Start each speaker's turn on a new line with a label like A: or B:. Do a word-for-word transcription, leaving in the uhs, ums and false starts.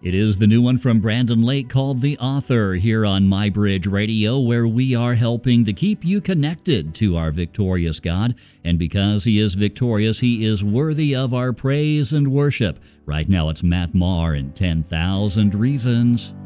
A: It is the new one from Brandon Lake called The Author here on My Bridge Radio, where we are helping to keep you connected to our victorious God. And because He is victorious, He is worthy of our praise and worship. Right now it's Matt Maher and ten thousand Reasons.